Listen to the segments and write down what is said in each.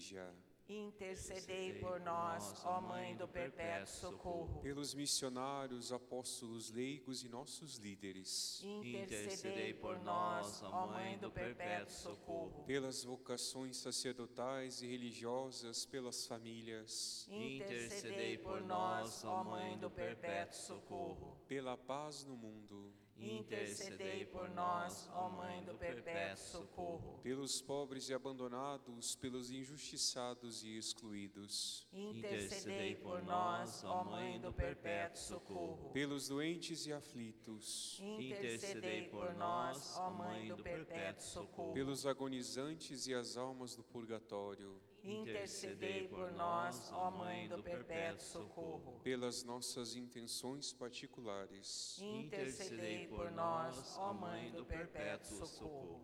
Igreja. Intercedei por nós, ó Mãe do Perpétuo Socorro. Pelos missionários, apóstolos, leigos e nossos líderes. Intercedei por nós, ó Mãe do Perpétuo Socorro. Pelas vocações sacerdotais e religiosas, pelas famílias. Intercedei por nós, ó Mãe do Perpétuo Socorro. Pela paz no mundo. Intercedei por nós, ó Mãe do Perpétuo Socorro. Pelos pobres e abandonados, pelos injustiçados e excluídos. Intercedei por nós, ó Mãe do Perpétuo Socorro. Pelos doentes e aflitos. Intercedei por nós, ó Mãe do Perpétuo Socorro. Pelos agonizantes e as almas do purgatório. Intercedei por nós, ó Mãe do Perpétuo Socorro. Pelas nossas intenções particulares. Intercedei por nós, ó Mãe do Perpétuo Socorro.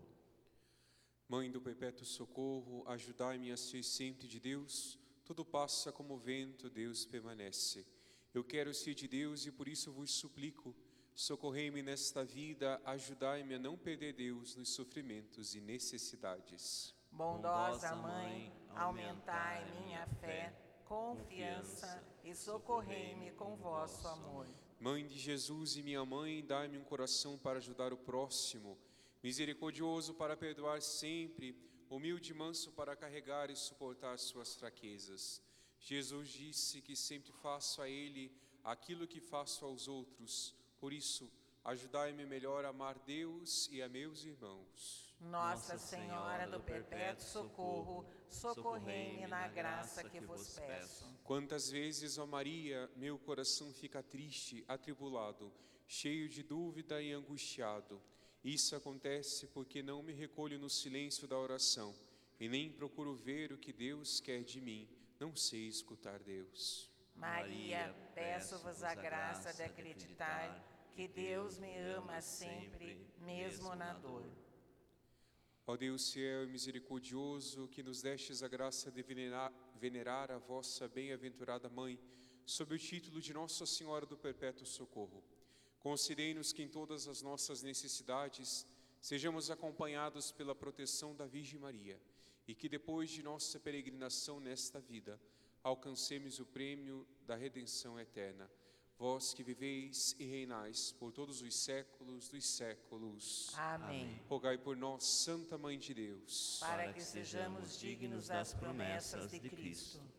Mãe do Perpétuo Socorro, ajudai-me a ser sempre de Deus. Tudo passa como o vento, Deus permanece. Eu quero ser de Deus e por isso vos suplico. Socorrei-me nesta vida, ajudai-me a não perder Deus nos sofrimentos e necessidades. Bondosa Mãe, aumentai minha fé, confiança e socorrei-me com vosso amor. Mãe de Jesus e minha mãe, dai-me um coração para ajudar o próximo, misericordioso para perdoar sempre, humilde e manso para carregar e suportar suas fraquezas. Jesus disse que sempre faço a Ele aquilo que faço aos outros, por isso, ajudai-me melhor a amar Deus e a meus irmãos. Nossa Senhora do Perpétuo Socorro, socorrei-me na graça que vos peço. Quantas vezes, ó Maria, meu coração fica triste, atribulado, cheio de dúvida e angustiado. Isso acontece porque não me recolho no silêncio da oração e nem procuro ver o que Deus quer de mim. Não sei escutar Deus. Maria, peço-vos a graça de acreditar que Deus me ama sempre, mesmo na dor. Ó Deus fiel e misericordioso, que nos destes a graça de venerar a vossa bem-aventurada Mãe, sob o título de Nossa Senhora do Perpétuo Socorro, concedei-nos que em todas as nossas necessidades sejamos acompanhados pela proteção da Virgem Maria e que depois de nossa peregrinação nesta vida, alcancemos o prêmio da redenção eterna. Vós que viveis e reinais por todos os séculos dos séculos. Amém. Rogai por nós, Santa Mãe de Deus, para que sejamos dignos das promessas de Cristo.